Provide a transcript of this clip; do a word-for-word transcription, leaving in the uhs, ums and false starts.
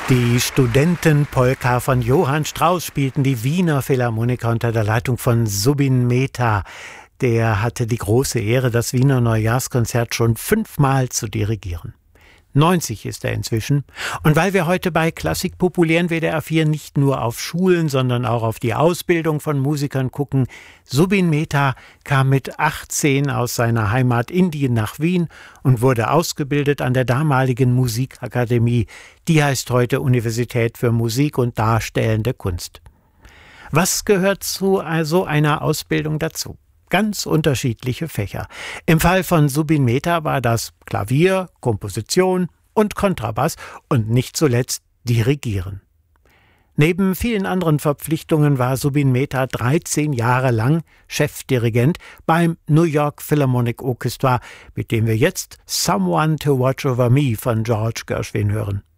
Die Studentenpolka von Johann Strauss spielten die Wiener Philharmoniker unter der Leitung von Zubin Mehta. Der hatte die große Ehre, das Wiener Neujahrskonzert schon fünfmal zu dirigieren. neunzig ist er inzwischen. Und weil wir heute bei Klassik populären W D R vier nicht nur auf Schulen, sondern auch auf die Ausbildung von Musikern gucken, Zubin Mehta kam mit achtzehn aus seiner Heimat Indien nach Wien und wurde ausgebildet an der damaligen Musikakademie. Die heißt heute Universität für Musik und Darstellende Kunst. Was gehört zu so einer Ausbildung dazu? Ganz unterschiedliche Fächer. Im Fall von Zubin Mehta war das Klavier, Komposition und Kontrabass und nicht zuletzt Dirigieren. Neben vielen anderen Verpflichtungen war Zubin Mehta dreizehn Jahre lang Chefdirigent beim New York Philharmonic Orchestra, mit dem wir jetzt Someone to Watch Over Me von George Gershwin hören.